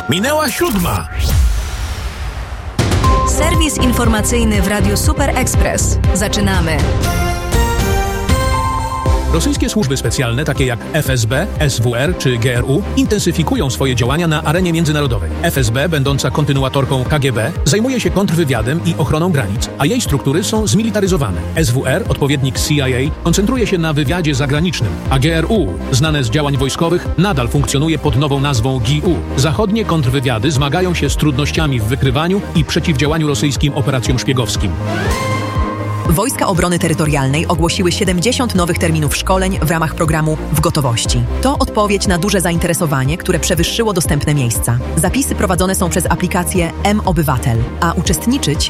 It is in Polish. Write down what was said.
Minęła 7. Serwis informacyjny w Radiu Super Express. Zaczynamy. Rosyjskie służby specjalne, takie jak FSB, SWR czy GRU, intensyfikują swoje działania na arenie międzynarodowej. FSB, będąca kontynuatorką KGB, zajmuje się kontrwywiadem i ochroną granic, a jej struktury są zmilitaryzowane. SWR, odpowiednik CIA, koncentruje się na wywiadzie zagranicznym, a GRU, znane z działań wojskowych, nadal funkcjonuje pod nową nazwą GIU. Zachodnie kontrwywiady zmagają się z trudnościami w wykrywaniu i przeciwdziałaniu rosyjskim operacjom szpiegowskim. Wojska Obrony Terytorialnej ogłosiły 70 nowych terminów szkoleń w ramach programu W Gotowości. To odpowiedź na duże zainteresowanie, które przewyższyło dostępne miejsca. Zapisy prowadzone są przez aplikację M-Obywatel, a uczestniczyć